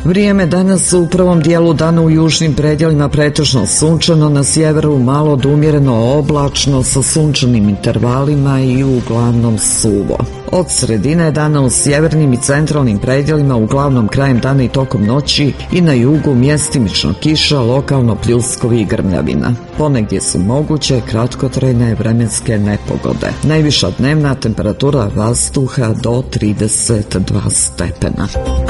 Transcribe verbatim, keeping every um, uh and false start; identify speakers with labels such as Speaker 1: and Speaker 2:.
Speaker 1: Vrijeme danas u prvom dijelu dana u južnim predjelima pretežno sunčano, na sjeveru malo do umjereno oblačno sa sunčanim intervalima i uglavnom suvo. Od sredine dana u sjevernim i centralnim predjelima uglavnom krajem dana i tokom noći i na jugu mjestimično kiša, lokalno pljuskovi i grmljavina. Ponegdje su moguće kratkotrajne vremenske nepogode. Najviša dnevna temperatura vazduha do trideset dva stepena.